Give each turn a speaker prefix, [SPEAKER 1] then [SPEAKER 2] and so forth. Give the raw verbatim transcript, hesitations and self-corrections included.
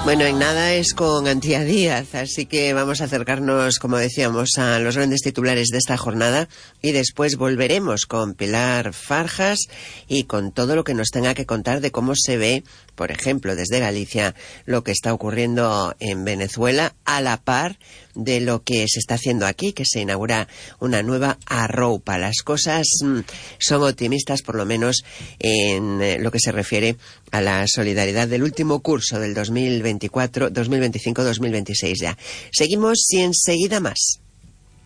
[SPEAKER 1] Bueno, en nada es con Antía Díaz, así que vamos a acercarnos, como decíamos, a los grandes titulares de esta jornada y después volveremos con Pilar Farjas y con todo lo que nos tenga que contar de cómo se ve, por ejemplo, desde Galicia, lo que está ocurriendo en Venezuela a la par de lo que se está haciendo aquí, que se inaugura una nueva arroupa. Las cosas mmm, son optimistas, por lo menos en eh, lo que se refiere a la solidaridad del último curso del dos mil veinticuatro, dos mil veinticinco, dos mil veintiséis ya. Seguimos y enseguida más.